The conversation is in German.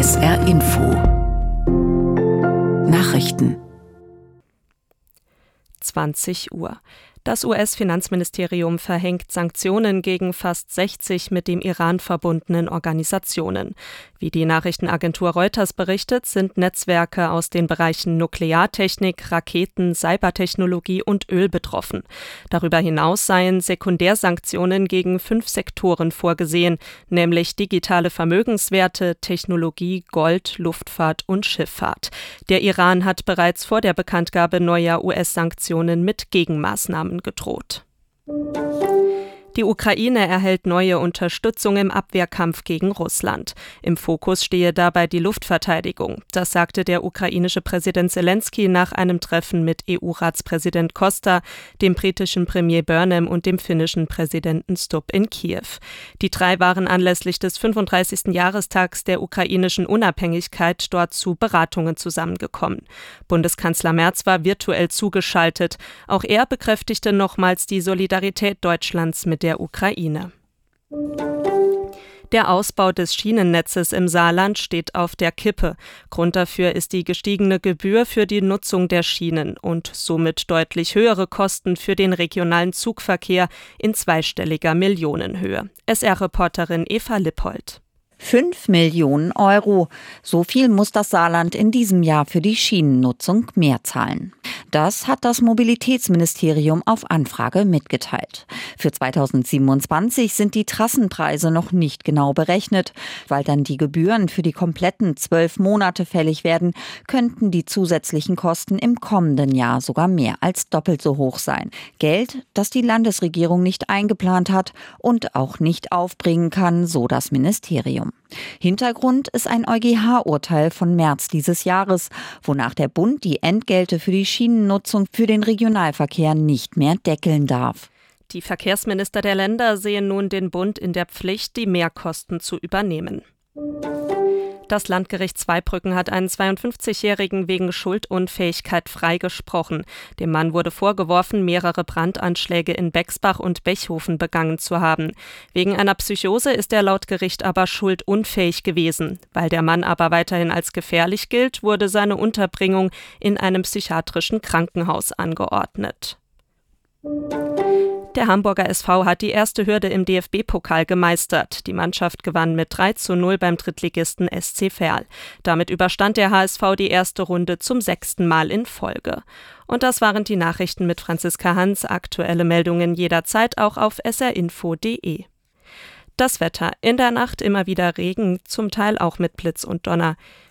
SR Info Nachrichten 20 Uhr. Das US-Finanzministerium verhängt Sanktionen gegen fast 60 mit dem Iran verbundenen Organisationen. Wie die Nachrichtenagentur Reuters berichtet, sind Netzwerke aus den Bereichen Nukleartechnik, Raketen, Cybertechnologie und Öl betroffen. Darüber hinaus seien Sekundärsanktionen gegen 5 Sektoren vorgesehen, nämlich digitale Vermögenswerte, Technologie, Gold, Luftfahrt und Schifffahrt. Der Iran hat bereits vor der Bekanntgabe neuer US-Sanktionen mit Gegenmaßnahmen gedroht. Die Ukraine erhält neue Unterstützung im Abwehrkampf gegen Russland. Im Fokus stehe dabei die Luftverteidigung. Das sagte der ukrainische Präsident Selenskyj nach einem Treffen mit EU-Ratspräsident Costa, dem britischen Premier Burnham und dem finnischen Präsidenten Stubb in Kiew. Die 3 waren anlässlich des 35. Jahrestags der ukrainischen Unabhängigkeit dort zu Beratungen zusammengekommen. Bundeskanzler Merz war virtuell zugeschaltet. Auch er bekräftigte nochmals die Solidarität Deutschlands mit der Ukraine. Der Ausbau des Schienennetzes im Saarland steht auf der Kippe. Grund dafür ist die gestiegene Gebühr für die Nutzung der Schienen und somit deutlich höhere Kosten für den regionalen Zugverkehr in zweistelliger Millionenhöhe. SR-Reporterin Eva Lippold. 5 Millionen Euro. So viel muss das Saarland in diesem Jahr für die Schienennutzung mehr zahlen. Das hat das Mobilitätsministerium auf Anfrage mitgeteilt. Für 2027 sind die Trassenpreise noch nicht genau berechnet. Weil dann die Gebühren für die kompletten 12 Monate fällig werden, könnten die zusätzlichen Kosten im kommenden Jahr sogar mehr als doppelt so hoch sein. Geld, das die Landesregierung nicht eingeplant hat und auch nicht aufbringen kann, so das Ministerium. Hintergrund ist ein EuGH-Urteil von März dieses Jahres, wonach der Bund die Entgelte für die Schienennutzung für den Regionalverkehr nicht mehr deckeln darf. Die Verkehrsminister der Länder sehen nun den Bund in der Pflicht, die Mehrkosten zu übernehmen. Das Landgericht Zweibrücken hat einen 52-Jährigen wegen Schuldunfähigkeit freigesprochen. Dem Mann wurde vorgeworfen, mehrere Brandanschläge in Bexbach und Bechhofen begangen zu haben. Wegen einer Psychose ist er laut Gericht aber schuldunfähig gewesen. Weil der Mann aber weiterhin als gefährlich gilt, wurde seine Unterbringung in einem psychiatrischen Krankenhaus angeordnet. Der Hamburger SV hat die erste Hürde im DFB-Pokal gemeistert. Die Mannschaft gewann mit 3:0 beim Drittligisten SC Verl. Damit überstand der HSV die erste Runde zum 6. Mal in Folge. Und das waren die Nachrichten mit Franziska Hans. Aktuelle Meldungen jederzeit auch auf srinfo.de. Das Wetter: In der Nacht immer wieder Regen, zum Teil auch mit Blitz und Donner.